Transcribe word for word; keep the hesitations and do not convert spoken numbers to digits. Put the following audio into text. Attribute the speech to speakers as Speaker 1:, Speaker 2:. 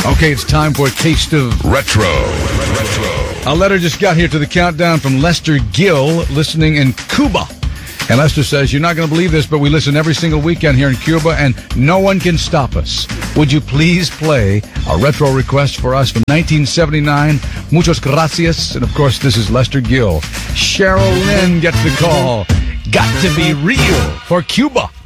Speaker 1: Okay, it's time for a taste of
Speaker 2: Retro. Retro.
Speaker 1: A letter just got here to the countdown from Lester Gill, listening in Cuba. And Lester says, you're not going to believe this, but we listen every single weekend here in Cuba, and no one can stop us. Would you please play a retro request for us from nineteen seventy-nine? Muchas gracias. And, of course, this is Lester Gill. Cheryl Lynn gets the call. Got to be real for Cuba.